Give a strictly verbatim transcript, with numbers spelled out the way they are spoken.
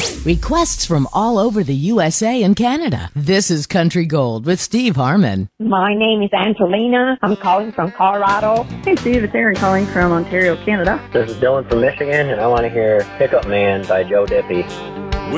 Requests from all over the U S A and Canada. This is Country Gold with Steve Harmon. My name is Angelina. I'm calling from Colorado. Hey, Steve. It's Aaron calling from Ontario, Canada. This is Dylan from Michigan, and I want to hear Pickup Man by Joe Diffie.